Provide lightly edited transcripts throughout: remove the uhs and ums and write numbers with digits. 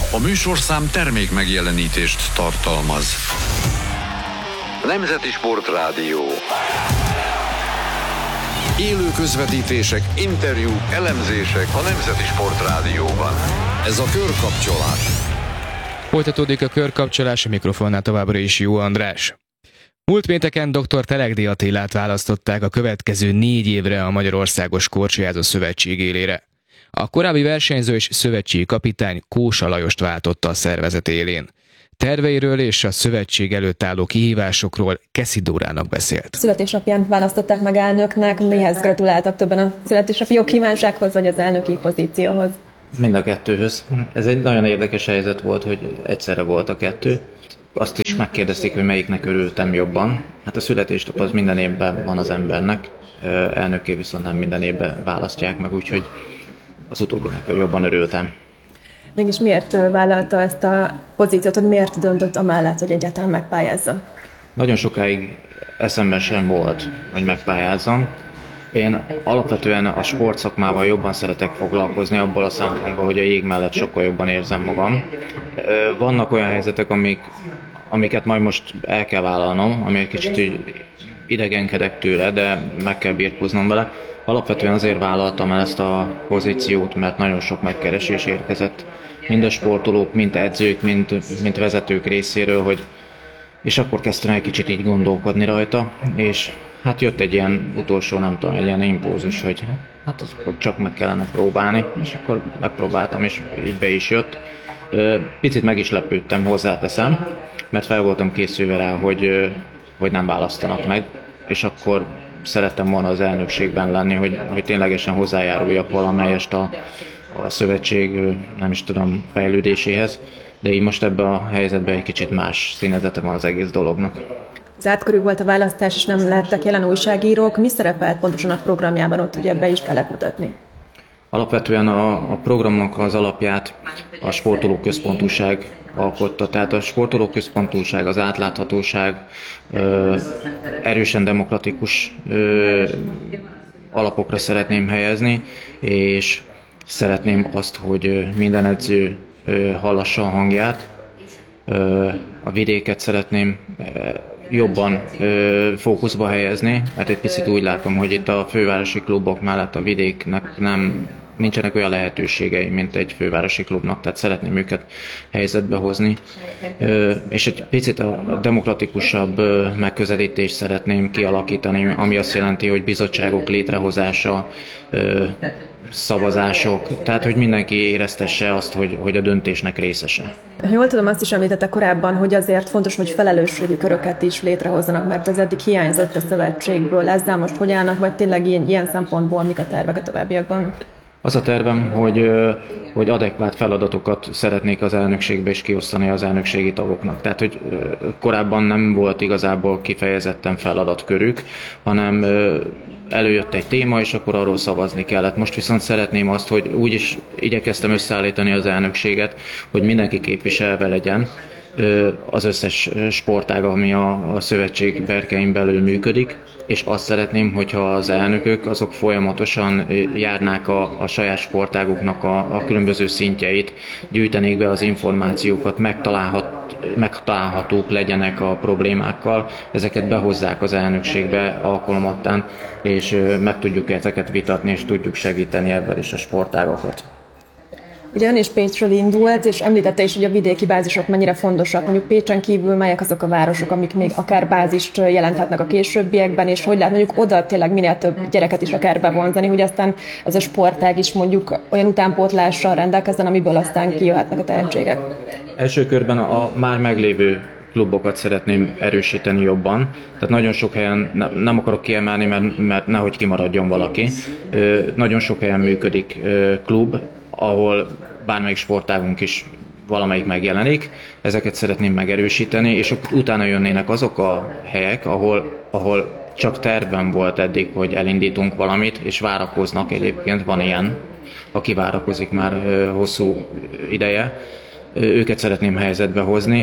A műsorszám termék megjelenítést tartalmaz. Nemzeti Sportrádió. Élő közvetítések, interjúk, elemzések a Nemzeti Sportrádióban. Ez a Körkapcsolás. Folytatódik a Körkapcsolás, a mikrofonnál továbbra is Jó András. Múlt pénteken dr. Telegdi Attilát választották a következő 4 évre a Magyarországos Korcsolyázó Szövetség élére. A korábbi versenyző és szövetségi kapitány Kósa Lajost váltotta a szervezet élén. Terveiről és a szövetség előtt álló kihívásokról Keszi Dórának beszélt. Születésnapján választották meg elnöknek, mihez gratuláltak többen a születésnapi jogkívánsághoz vagy az elnöki pozícióhoz? Mind a kettőhöz. Ez egy nagyon érdekes helyzet volt, hogy egyszerre volt a kettő. Azt is megkérdezték, hogy melyiknek örültem jobban. Hát a születésnap az minden évben van az embernek, elnökké viszont nem minden évben választják meg, úgyhogy az utóbbinak jobban örültem. Mégis miért vállalta ezt a pozíciót, hogy miért döntött amellett, hogy egyáltalán megpályázza? Nagyon sokáig eszemben sem volt, hogy megpályázzam. Én alapvetően a sportszakmával jobban szeretek foglalkozni, abból a szempontból, hogy a jég mellett sokkal jobban érzem magam. Vannak olyan helyzetek, amiket majd most el kell vállalnom, ami egy kicsit idegenkedek tőle, de meg kell birkóznom vele. Alapvetően azért vállaltam el ezt a pozíciót, mert nagyon sok megkeresés érkezett. Mind a sportolók, mind edzők, mind vezetők részéről, és akkor kezdtem egy kicsit így gondolkodni rajta, és hát jött egy ilyen utolsó, nem tudom, egy ilyen impulzus, hogy hát akkor csak meg kellene próbálni, és akkor megpróbáltam, és így be is jött. Picit meg is lepődtem, hozzáteszem, mert fel voltam készülve rá, hogy nem választanak meg, és akkor szerettem volna az elnökségben lenni, hogy ténylegesen hozzájáruljak valamelyest a szövetség, nem is tudom, fejlődéséhez, de így most ebben a helyzetben egy kicsit más színezete van az egész dolognak. Zárt körül volt a választás, és nem lettek jelen újságírók. Mi szerepelt pontosan a programjában, ott ugye be is kellett mutatni? Alapvetően a programnak az alapját a sportolóközpontúság alkotta. Tehát a sportolóközpontúság, az átláthatóság, erősen demokratikus alapokra szeretném helyezni, és szeretném azt, hogy minden edző hallassa a hangját. A vidéket szeretném jobban fókuszba helyezni, mert egy picit úgy látom, hogy itt a fővárosi klubok mellett a vidéknek nincsenek olyan lehetőségei, mint egy fővárosi klubnak, tehát szeretném őket helyzetbe hozni. És egy picit a demokratikusabb megközelítést szeretném kialakítani, ami azt jelenti, hogy bizottságok létrehozása, szavazások, tehát hogy mindenki éreztesse azt, hogy a döntésnek részese. Jól tudom, azt is említette korábban, hogy azért fontos, hogy felelősségi köröket is létrehozzanak, mert ez eddig hiányzott a szövetségből. Ezzel most hogy állnak, vagy tényleg ilyen szempontból mik a tervek a továbbiakban? Az a tervem, hogy adekvát feladatokat szeretnék az elnökségbe is kiosztani az elnökségi tagoknak. Tehát, hogy korábban nem volt igazából kifejezetten feladatkörük, hanem előjött egy téma, és akkor arról szavazni kellett. Most viszont szeretném azt, hogy úgy is igyekeztem összeállítani az elnökséget, hogy mindenki képviselve legyen, az összes sportág, ami a szövetség berkein belül működik, és azt szeretném, hogyha az elnökök azok folyamatosan járnák a saját sportáguknak a különböző szintjeit, gyűjtenék be az információkat, megtalálhatók legyenek a problémákkal, ezeket behozzák az elnökségbe alkalomattán, és meg tudjuk ezeket vitatni, és tudjuk segíteni ebben is a sportágokat. Ugye ön is Pécsről indult, és említette is, hogy a vidéki bázisok mennyire fontosak. Mondjuk Pécsen kívül melyek azok a városok, amik még akár bázist jelenthetnek a későbbiekben, és hogy lehet mondjuk oda tényleg minél több gyereket is akár bevonzani, hogy aztán ez a sportág is mondjuk olyan utánpótlással rendelkezzen, amiből aztán kijöhetnek a tehetségek. Első körben a már meglévő klubokat szeretném erősíteni jobban. Tehát nagyon sok helyen, nem akarok kiemelni, mert nehogy kimaradjon valaki. Nagyon sok helyen működik klub, ahol bármelyik sportágunk is valamelyik megjelenik. Ezeket szeretném megerősíteni, és utána jönnének azok a helyek, ahol csak tervben volt eddig, hogy elindítunk valamit, és várakoznak egyébként, van ilyen, aki várakozik már hosszú ideje. Őket szeretném helyzetbe hozni.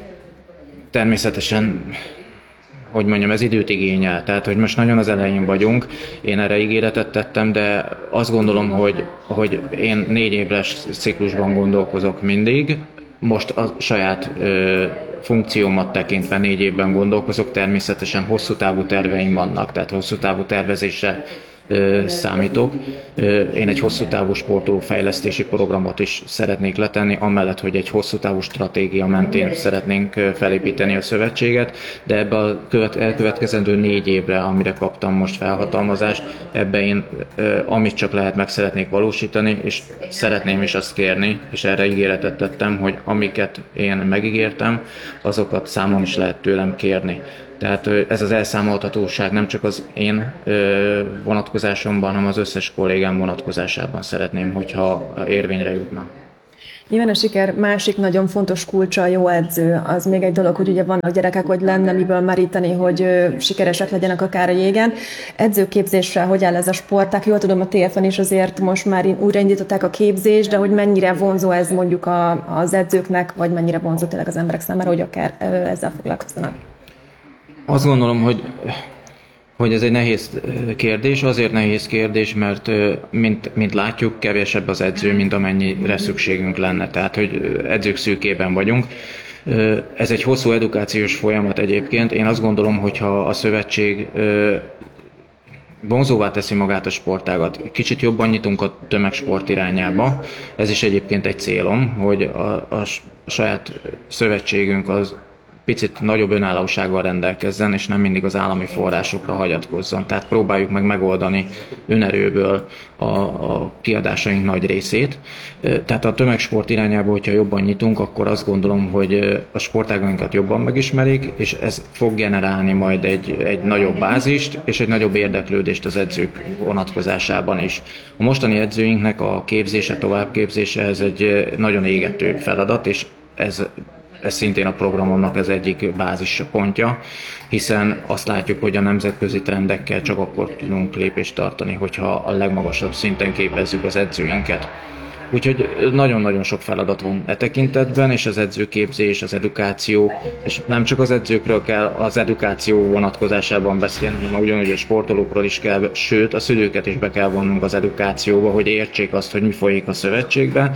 Természetesen, hogy mondjam, ez időt igényel, tehát hogy most nagyon az elején vagyunk, én erre ígéretet tettem, de azt gondolom, hogy én 4 éves ciklusban gondolkozok mindig, most a saját funkciómat tekintve 4 évben gondolkozok, természetesen hosszú távú terveim vannak, tehát hosszú távú tervezésre számítok. Én egy hosszú távú sportolófejlesztési programot is szeretnék letenni, amellett, hogy egy hosszú távú stratégia mentén szeretnénk felépíteni a szövetséget, de ebbe a elkövetkezendő 4 évre, amire kaptam most felhatalmazást, ebbe én amit csak lehet meg szeretnék valósítani, és szeretném is azt kérni, és erre ígéretet tettem, hogy amiket én megígértem, azokat számon is lehet tőlem kérni. Tehát ez az elszámoltatóság nem csak az én vonatkozásomban, hanem az összes kollégám vonatkozásában szeretném, hogyha érvényre jutna. Nyilván a siker másik nagyon fontos kulcsa a jó edző. Az még egy dolog, hogy ugye vannak gyerekek, hogy lenne miből meríteni, hogy sikeresek legyenek akár a jégen. Edzőképzéssel hogy áll ez a sportág? Jól tudom, a TFN is azért most már újraindították a képzést, de hogy mennyire vonzó ez mondjuk az edzőknek, vagy mennyire vonzó tényleg az emberek számára, hogy akár ezzel foglalkozzanak? Azt gondolom, hogy ez egy nehéz kérdés, azért nehéz kérdés, mert mint látjuk, kevesebb az edző, mint amennyire szükségünk lenne. Tehát, hogy edzők szűkében vagyunk. Ez egy hosszú edukációs folyamat egyébként. Én azt gondolom, hogyha a szövetség vonzóvá teszi magát a sportágat, kicsit jobban nyitunk a tömegsport irányába. Ez is egyébként egy célom, hogy a saját szövetségünk az picit nagyobb önállósággal rendelkezzen, és nem mindig az állami forrásokra hagyatkozzon. Tehát próbáljuk meg megoldani önerőből a kiadásaink nagy részét. Tehát a tömegsport irányába, hogyha jobban nyitunk, akkor azt gondolom, hogy a sportágainkat jobban megismerik, és ez fog generálni majd egy nagyobb bázist, és egy nagyobb érdeklődést az edzők vonatkozásában is. A mostani edzőinknek a képzése, továbbképzése, ez egy nagyon égető feladat, és ez szintén a programomnak az egyik bázispontja, hiszen azt látjuk, hogy a nemzetközi trendekkel csak akkor tudunk lépést tartani, hogyha a legmagasabb szinten képezzük az edzőinket. Úgyhogy nagyon-nagyon sok feladat van e tekintetben, és az edzőképzés, az edukáció, és nem csak az edzőkről kell az edukáció vonatkozásában beszélni, hanem ugyanúgy a sportolókról is kell, sőt a szülőket is be kell vonnunk az edukációba, hogy értsék azt, hogy mi folyik a szövetségben,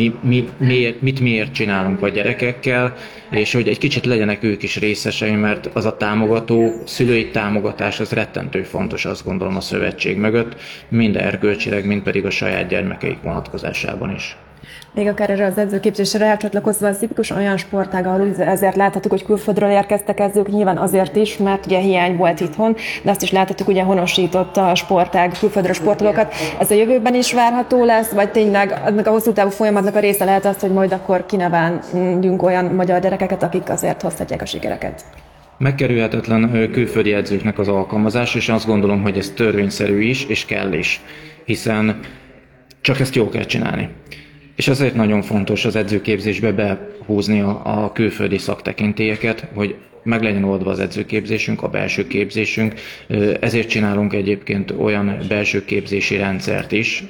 mit miért csinálunk a gyerekekkel, és hogy egy kicsit legyenek ők is részesei, mert az a támogató, szülői támogatás az rettentő fontos, azt gondolom a szövetség mögött, mind erkölcsileg, mind pedig a saját gyermekeik vonatkozásában is. Még akár erre az edzőképzésre rácsatlakozva, az tipikusan olyan sportág, ahol ezért láthatjuk, hogy külföldről érkeztek edzők, nyilván azért is, mert ugye hiány volt itthon, de azt is láthatjuk, ugye honosította a sportág külföldről sportolókat. Ez a jövőben is várható lesz, vagy tényleg annak a hosszú távú folyamatnak a része lehet az, hogy majd akkor kineveljünk olyan magyar gyerekeket, akik azért hozhatják a sikereket? Megkerülhetetlen külföldi edzőknek az alkalmazás, és azt gondolom, hogy ez törvényszerű is, és kell is, hiszen csak ezt jól kell csinálni. És azért nagyon fontos az edzőképzésbe behúzni a külföldi szaktekintélyeket, hogy meg legyen oldva az edzőképzésünk, a belső képzésünk. Ezért csinálunk egyébként olyan belső képzési rendszert is,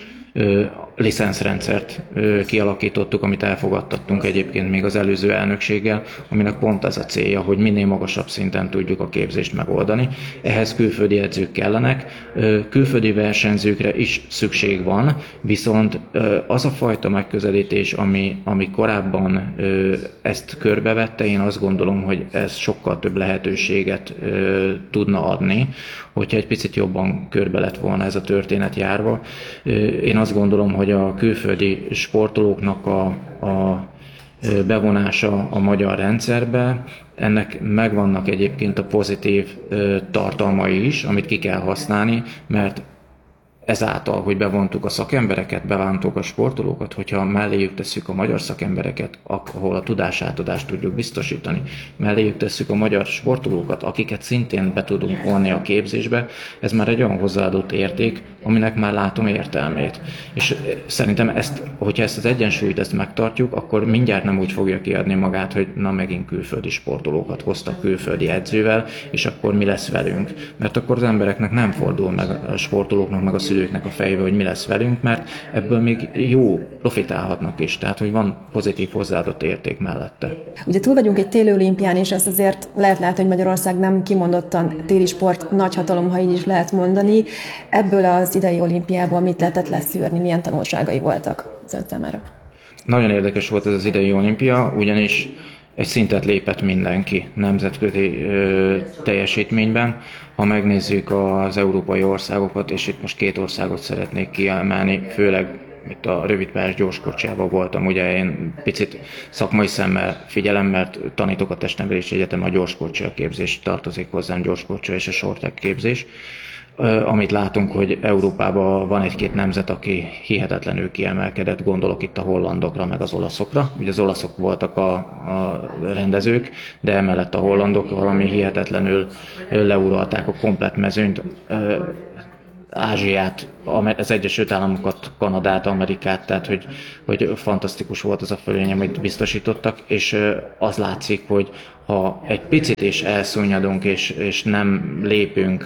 licenszrendszert kialakítottuk, amit elfogadtattunk egyébként még az előző elnökséggel, aminek pont ez a célja, hogy minél magasabb szinten tudjuk a képzést megoldani. Ehhez külföldi edzők kellenek, külföldi versenyzőkre is szükség van, viszont az a fajta megközelítés, ami korábban ezt körbevette, én azt gondolom, hogy ez sokkal több lehetőséget tudna adni, hogyha egy picit jobban körbe lett volna ez a történet járva. Én azt gondolom, hogy a külföldi sportolóknak a bevonása a magyar rendszerbe, ennek megvannak egyébként a pozitív tartalmai is, amit ki kell használni, mert ezáltal, hogy bevontuk a szakembereket, bevontuk a sportolókat, hogyha melléjük tesszük a magyar szakembereket, ahol a tudásátadást tudjuk biztosítani, melléjük tesszük a magyar sportolókat, akiket szintén be tudunk vonni a képzésbe, ez már egy olyan hozzáadott érték, aminek már látom értelmét. És szerintem hogyha ezt az egyensúlyt megtartjuk, akkor mindjárt nem úgy fogja kiadni magát, hogy na megint külföldi sportolókat hoztak külföldi edzővel, és akkor mi lesz velünk. Mert akkor az embereknek nem fordul meg, a sportolóknak, meg a szülőknek a fejébe, hogy mi lesz velünk, mert ebből még jó profitálhatnak is, tehát hogy van pozitív hozzáadott érték mellette. Ugye túl vagyunk egy téli olimpián, és ezt azért lehet látni, hogy Magyarország nem kimondottan téli sport nagyhatalom, ha így is lehet mondani. Ebből az idei olimpiából mit lehetett leszűrni, milyen tanulságai voltak az ön számára? Nagyon érdekes volt ez az idei olimpia, ugyanis egy szintet lépett mindenki nemzetközi teljesítményben. Ha megnézzük az európai országokat, és itt most két országot szeretnék kiemelni, főleg itt a rövidpályás gyorskocsijában voltam, ugye én picit szakmai szemmel figyelem, mert tanítok a testnevelési egyetem, a gyorskocsia képzés tartozik hozzám, gyorskocsia és a shorttrack képzés. Amit látunk, hogy Európában van egy-két nemzet, aki hihetetlenül kiemelkedett, gondolok itt a hollandokra, meg az olaszokra. Ugye az olaszok voltak a rendezők, de emellett a hollandok valami hihetetlenül leuralták a komplett mezőnyt, Ázsiát, az Egyesült Államokat, Kanadát, Amerikát, tehát hogy fantasztikus volt az a fölény, amit biztosítottak, és az látszik, hogy ha egy picit is elszúnyadunk, és nem lépünk,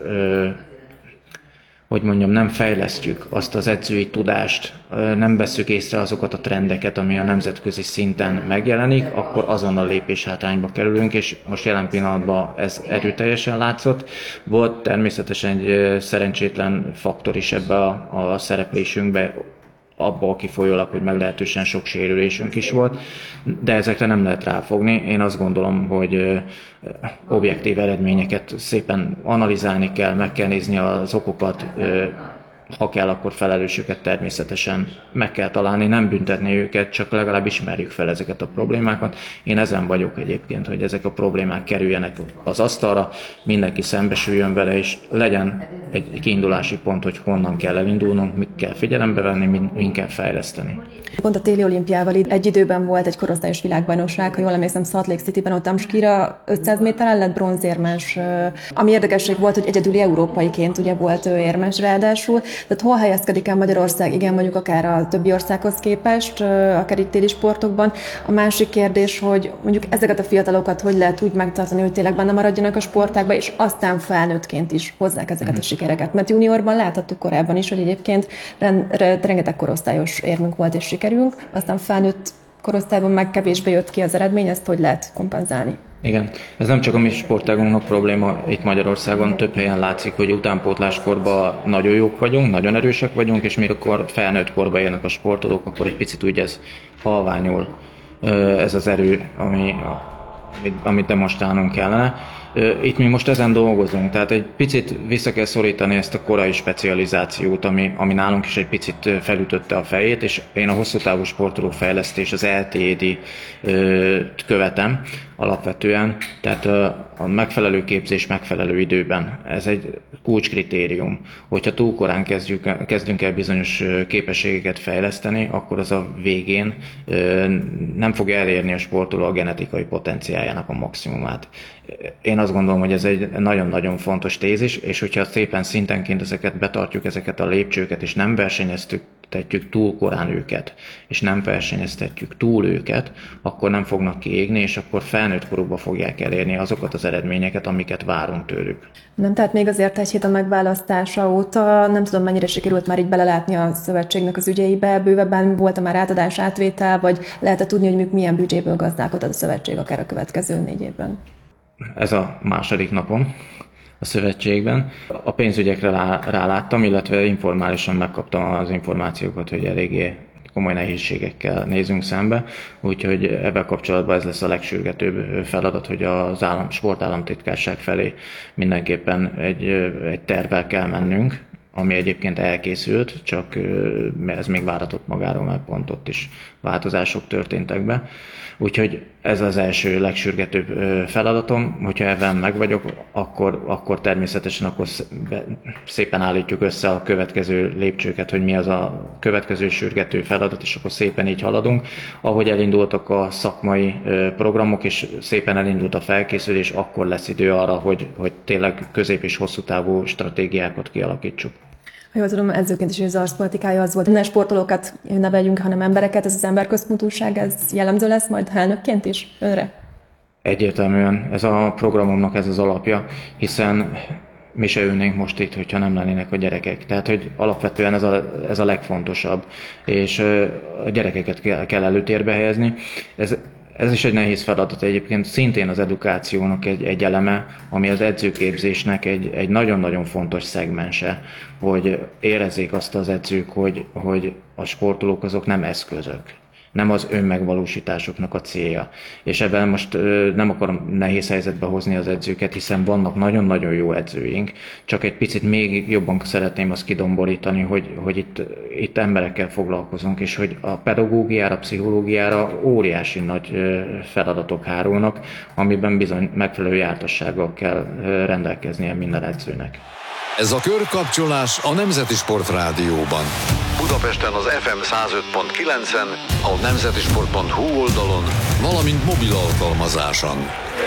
hogy mondjam, nem fejlesztjük azt az edzői tudást, nem vesszük észre azokat a trendeket, ami a nemzetközi szinten megjelenik, akkor azonnal lépéshátrányba kerülünk, és most jelen pillanatban ez erőteljesen látszott. Volt természetesen egy szerencsétlen faktor is ebbe a szereplésünkbe, abból kifolyólag, hogy meglehetősen sok sérülésünk is volt, de ezekre nem lehet ráfogni. Én azt gondolom, hogy objektív eredményeket szépen analizálni kell, meg kell nézni az okokat, ha kell, akkor felelősöket természetesen meg kell találni, nem büntetni őket, csak legalább ismerjük fel ezeket a problémákat. Én ezen vagyok egyébként, hogy ezek a problémák kerüljenek az asztalra, mindenki szembesüljön vele, és legyen egy kiindulási pont, hogy honnan kell elindulnunk, mit kell figyelembe venni, mit kell fejleszteni. Pont a téli olimpiával egy időben volt egy korosztályos világbajnokság, ha jól emlékszem, Salt Lake City-ben, ott Amskira 500 méteren lett bronzérmes. Ami érdekesség volt, hogy egyedüli európaiként ugye volt érmes ráadásul. Tehát hol helyezkedik el Magyarország, igen, mondjuk akár a többi országhoz képest, akár itt téli sportokban. A másik kérdés, hogy mondjuk ezeket a fiatalokat hogy lehet úgy megtartani, hogy tényleg benne maradjanak a sportákba, és aztán felnőttként is hozzák ezeket a sikereket. Mert juniorban láthattuk korábban is, hogy egyébként rengeteg korosztályos érmünk volt és sikerünk, aztán felnőtt korosztályban meg kevésbé jött ki az eredmény, ezt hogy lehet kompenzálni? Igen, ez nem csak a mi sportágunknak probléma, itt Magyarországon több helyen látszik, hogy utánpótláskorban nagyon jók vagyunk, nagyon erősek vagyunk, és mikor felnőtt korba érnek a sportolók, akkor egy picit úgy ez halványul, ez az erő, amit demonstrálnunk kellene. Itt mi most ezen dolgozunk, tehát egy picit vissza kell szorítani ezt a korai specializációt, ami nálunk is egy picit felütötte a fejét, és én a hosszú távú sportolófejlesztés, az LTD-t követem alapvetően, tehát a megfelelő képzés megfelelő időben. Ez egy kulcskritérium. Hogyha túl korán kezdünk el bizonyos képességeket fejleszteni, akkor az a végén nem fogja elérni a sportoló a genetikai potenciáljának a maximumát. Én azt gondolom, hogy ez egy nagyon-nagyon fontos tézis, és hogyha szépen szintenként ezeket betartjuk, ezeket a lépcsőket, és nem versenyeztetjük túl korán őket, és nem versenyeztetjük túl őket, akkor nem fognak kiégni, és akkor felnőtt korukban fogják elérni azokat az eredményeket, amiket várunk tőlük. Nem, tehát még azért egy hét a megválasztása óta, nem tudom mennyire sikerült már így belelátni a szövetségnek az ügyeibe, bővebben volt-e már átadás, átvétel, vagy lehet-e tudni, hogy milyen büdzséből gazdálkodott a szövetség akár a következő 4 évben? Ez a második napom a szövetségben. A pénzügyekre ráláttam, illetve informálisan megkaptam az információkat, hogy eléggé komoly nehézségekkel nézünk szembe, úgyhogy ebben kapcsolatban ez lesz a legsürgetőbb feladat, hogy az sportállamtitkárság felé mindenképpen egy tervvel kell mennünk, ami egyébként elkészült, csak ez még váratott magáról, mert pont ott is változások történtek be. Úgyhogy ez az első legsürgetőbb feladatom, hogyha ebben meg vagyok, akkor természetesen szépen állítjuk össze a következő lépcsőket, hogy mi az a következő sürgető feladat, és akkor szépen így haladunk. Ahogy elindultak a szakmai programok, és szépen elindult a felkészülés, akkor lesz idő arra, hogy tényleg közép- és hosszú távú stratégiákat kialakítsuk. Ha jól tudom, edzőként is az arszpolitikája az volt, hogy ne sportolókat neveljünk, hanem embereket, ez az emberközpontúság, ez jellemző lesz majd elnökként is önre? Egyértelműen ez a programomnak ez az alapja, hiszen mi se ülnénk most itt, hogyha nem lennének a gyerekek. Tehát, hogy alapvetően ez a legfontosabb, és a gyerekeket kell előtérbe helyezni. Ez is egy nehéz feladat egyébként, szintén az edukációnak egy eleme, ami az edzőképzésnek egy nagyon-nagyon fontos szegmense, hogy érezzék azt az edzők, hogy a sportolók azok nem eszközök. nem az önmegvalósításoknak a célja. És ebben most nem akarom nehéz helyzetbe hozni az edzőket, hiszen vannak nagyon-nagyon jó edzőink, csak egy picit még jobban szeretném azt kidomborítani, hogy itt emberekkel foglalkozunk, és hogy a pedagógiára, a pszichológiára óriási nagy feladatok hárulnak, amiben bizony megfelelő jártassággal kell rendelkeznie minden edzőnek. Ez a Körkapcsolás a Nemzeti Sport Rádióban. Budapesten az FM 105.9-en, a nemzetisport.hu oldalon, valamint mobil alkalmazáson.